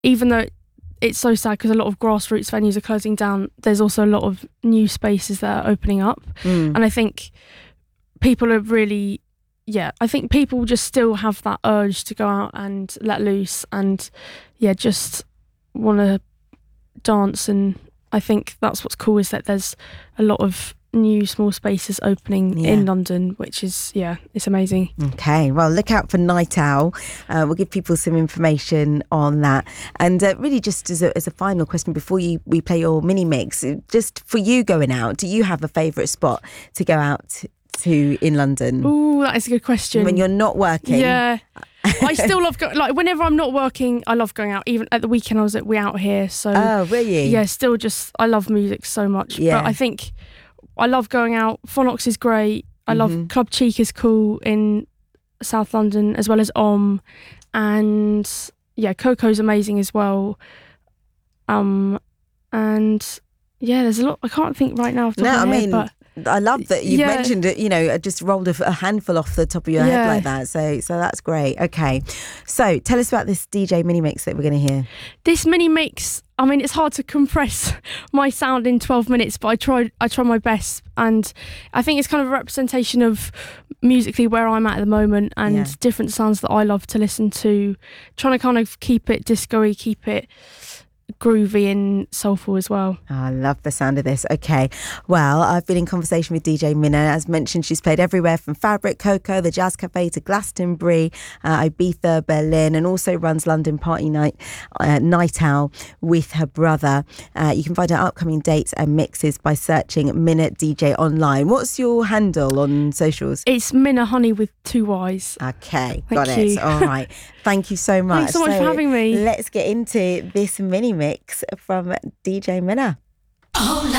even though it's so sad because a lot of grassroots venues are closing down, there's also a lot of new spaces that are opening up. And I think people are really, I think people just still have that urge to go out and let loose and, just want to dance. And I think that's what's cool, is that there's a lot of new small spaces opening in London, which is it's amazing. Okay, well, look out for Night Owl. We'll give people some information on that. And really, just as a final question before we play your mini mix, just for you going out, do you have a favourite spot to go out to in London? Oh, that is a good question. When you're not working? Yeah. I still love going, like, whenever I'm not working, I love going out. Even at the weekend, I was at We Out Here. So, oh, were you? Yeah, still just, I love music so much. Yeah. But I think I love going out. Phonox is great. I love Club Cheek is cool in South London, as well as and Coco's amazing as well. And there's a lot. I can't think right now off the top of my head, but I love that you've mentioned it. I just rolled a handful off the top of your head like that. So that's great. Okay, so tell us about this DJ mini mix that we're going to hear. This mini mix, I mean, it's hard to compress my sound in 12 minutes, but I try my best, and I think it's kind of a representation of musically where I'm at the moment and different sounds that I love to listen to. Trying to kind of keep it disco-y, keep it groovy and soulful as well. Oh, I love the sound of this. Okay, well, I've been in conversation with DJ Minna. As mentioned, she's played everywhere from Fabric, Coco, the Jazz Cafe to Glastonbury, Ibiza, Berlin, and also runs London Party Night Owl with her brother. You can find her upcoming dates and mixes by searching Minna DJ online. What's your handle on socials? It's Minna Honey with 2 Y's. Okay, got it. All right. Thank you so much. Thanks so much for having me. Let's get into this mini mix from DJ Minna. Oh,